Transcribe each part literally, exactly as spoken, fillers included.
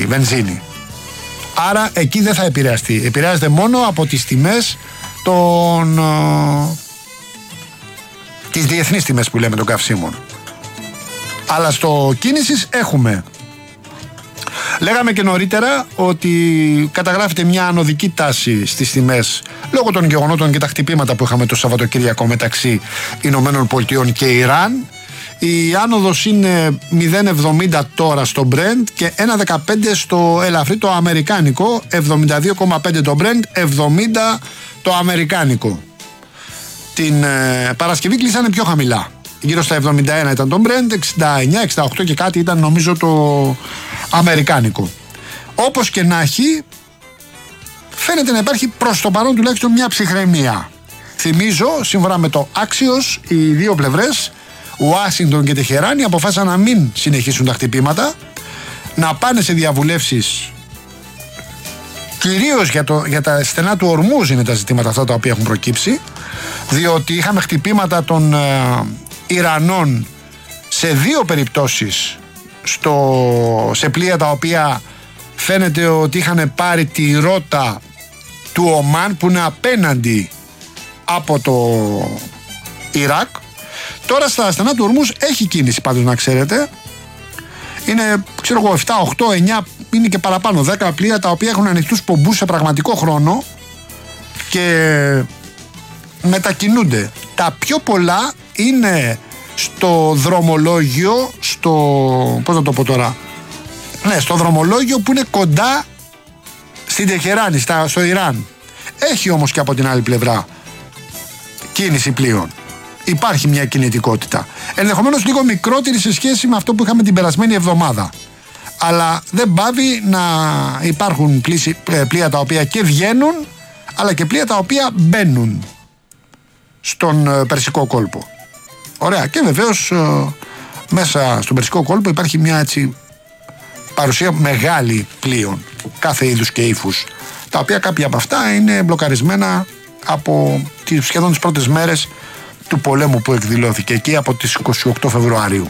βενζίνη. Άρα εκεί δεν θα επηρεαστεί. Επηρεάζεται μόνο από τις τιμές των... τις διεθνείς τιμές που λέμε των καυσίμων. Αλλά στο κίνησης έχουμε. Λέγαμε και νωρίτερα ότι καταγράφεται μια ανωδική τάση στις τιμές λόγω των γεγονότων και τα χτυπήματα που είχαμε το Σαββατοκύριακο μεταξύ Ηνωμένων Πολιτειών και Ιράν. Η άνοδος είναι μηδέν κόμμα εβδομήντα τώρα στο Brent και ένα κόμμα δεκαπέντε στο ελαφρύ το αμερικάνικο, εβδομήντα δύο κόμμα πέντε το Brent, εβδομήντα το αμερικάνικο. Την ε, Παρασκευή κλείσανε πιο χαμηλά. Γύρω στα εβδομήντα ένα ήταν το Brent, εξήντα εννιά εξήντα οκτώ και κάτι ήταν νομίζω το αμερικάνικο. Όπως και να έχει, φαίνεται να υπάρχει προς το παρόν τουλάχιστον μια ψυχραιμία. Θυμίζω, σύμφωνα με το Axios, οι δύο πλευρές, Ουάσιγκτον και Τεχεράνη, αποφάσισαν να μην συνεχίσουν τα χτυπήματα, να πάνε σε διαβουλεύσεις, κυρίως για, το, για τα στενά του Ορμούζ είναι τα ζητήματα αυτά τα οποία έχουν προκύψει, διότι είχαμε χτυπήματα των ε, Ιρανών σε δύο περιπτώσεις στο, σε πλοία τα οποία φαίνεται ότι είχαν πάρει τη ρότα του Ομάν που είναι απέναντι από το Ιράκ. Τώρα στα στενά του Ορμούζ έχει κίνηση πάντως, να ξέρετε. Είναι, ξέρω εγώ, επτά, οκτώ, εννιά, είναι και παραπάνω, δέκα πλοία τα οποία έχουν ανοιχτούς πομπούς σε πραγματικό χρόνο και μετακινούνται. Τα πιο πολλά είναι στο δρομολόγιο, στο, πώς να το πω τώρα, ναι, στο δρομολόγιο που είναι κοντά στην Τεχεράνη, στα, στο Ιράν. Έχει όμως και από την άλλη πλευρά κίνηση πλοίων. Υπάρχει μια κινητικότητα. Ενδεχομένως λίγο μικρότερη σε σχέση με αυτό που είχαμε την περασμένη εβδομάδα. Αλλά δεν πάβει να υπάρχουν πλήση, πλοία τα οποία και βγαίνουν, αλλά και πλοία τα οποία μπαίνουν στον Περσικό κόλπο. Ωραία. Και βεβαίως μέσα στον Περσικό κόλπο υπάρχει μια έτσι παρουσία μεγάλη πλοίων κάθε είδους και ύφους, τα οποία κάποια από αυτά είναι μπλοκαρισμένα από τις, σχεδόν τις πρώτες μέρες του πολέμου που εκδηλώθηκε εκεί από τις είκοσι οκτώ Φεβρουαρίου.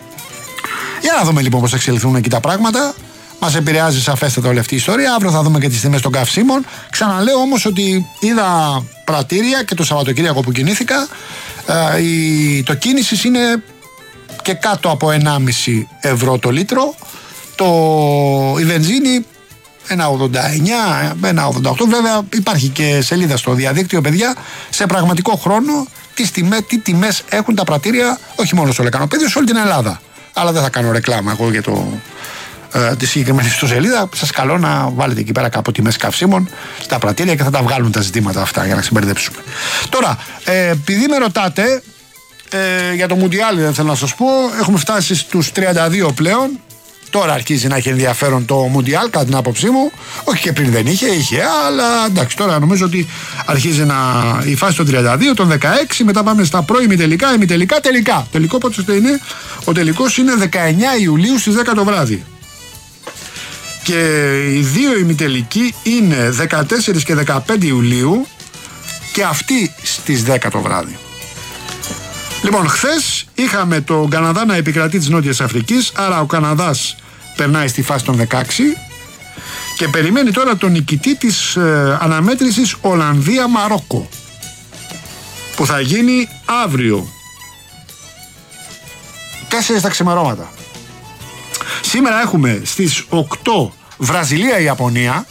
Για να δούμε λοιπόν πώς θα εξελιχθούν εκεί τα πράγματα. Μας επηρεάζει σαφέστατα όλη αυτή η ιστορία. Αύριο θα δούμε και τις τιμές των καυσίμων. Ξαναλέω όμως ότι είδα πρατήρια και το Σαββατοκύριακο που κινήθηκα. Ε, η, το κίνησης είναι και κάτω από ενάμιση ευρώ το λίτρο. Το, η βενζίνη ένα ογδόντα εννιά, ένα ογδόντα οκτώ. Βέβαια υπάρχει και σελίδα στο διαδίκτυο, παιδιά, σε πραγματικό χρόνο τις τιμές, τι τιμές έχουν τα πρατήρια, όχι μόνο στο Λεκανοπέδιο, σε όλη την Ελλάδα. Αλλά δεν θα κάνω ρεκλάμα εγώ για το, ε, τη συγκεκριμένη ιστοσελίδα. Σας καλώ να βάλετε εκεί πέρα κάπου τιμές καυσίμων στα πρατήρια και θα τα βγάλουν τα ζητήματα αυτά για να ξεμπερδέψουμε. Τώρα, ε, επειδή με ρωτάτε ε, για το Μουντιάλ, δεν θέλω να σας πω, έχουμε φτάσει στους τριάντα δύο πλέον. Τώρα αρχίζει να έχει ενδιαφέρον το Μουντιάλ, κατά την άποψή μου. Όχι και πριν δεν είχε, είχε, αλλά εντάξει, τώρα νομίζω ότι αρχίζει να. Η φάση των τριάντα δύο, των δεκαέξι, μετά πάμε στα προ-ημιτελικά, ημιτελικά, τελικά. Τελικό πότε είναι, ο τελικός είναι δεκαεννιά Ιουλίου στις δέκα το βράδυ. Και οι δύο ημιτελικοί είναι δεκατέσσερις και δεκαπέντε Ιουλίου και αυτοί στις δέκα το βράδυ. Λοιπόν, χθες είχαμε τον Καναδά να επικρατεί της Νότιας Αφρικής, άρα ο Καναδάς περνάει στη φάση των δεκαέξι και περιμένει τώρα τον νικητή της ε, αναμέτρησης Ολλανδία-Μαρόκο που θα γίνει αύριο τέσσερα τα ξημερώματα. Σήμερα έχουμε στις οκτώ Βραζιλία-Ιαπωνία.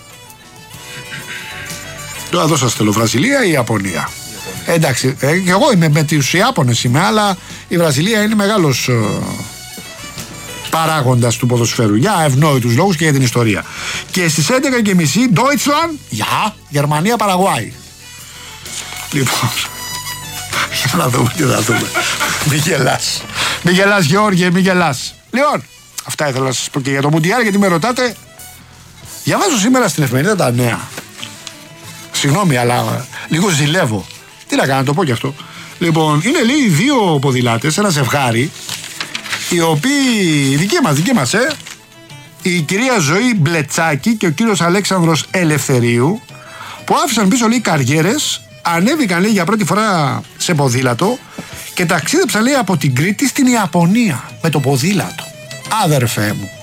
Τώρα εδώ σας θέλω, Βραζιλία ή Ιαπωνία. Εντάξει, ε, και εγώ είμαι με τους Ιάπωνες είμαι, αλλά η Βραζιλία είναι μεγάλος ε, παράγοντας του ποδοσφαίρου για ευνόητους λόγους και για την ιστορία. Και στις έντεκα και μισή Deutschland, για Γερμανία, Παραγουάη. Λοιπόν, για να δούμε τι θα δούμε. Μη γελάς. Μη γελάς Γεώργιε, μη γελάς. Λοιπόν, αυτά ήθελα να σας πω και για το Μουντιάλ, γιατί με ρωτάτε. Διαβάζω σήμερα στην εφημερίδα τα νέα. Συγγνώμη, αλλά λίγο ζηλεύω. Τι να κάνω, να το πω κι αυτό. Λοιπόν, είναι λέει δύο ποδηλάτες, ένα ζευγάρι, οι οποίοι, δικοί μας, δικοί μας, ε, η κυρία Ζωή Μπλετσάκη και ο κύριος Αλέξανδρος Ελευθερίου, που άφησαν πίσω λέει καριέρες, ανέβηκαν λέει για πρώτη φορά σε ποδήλατο και ταξίδεψαν λέει από την Κρήτη στην Ιαπωνία με το ποδήλατο. Άδερφέ μου.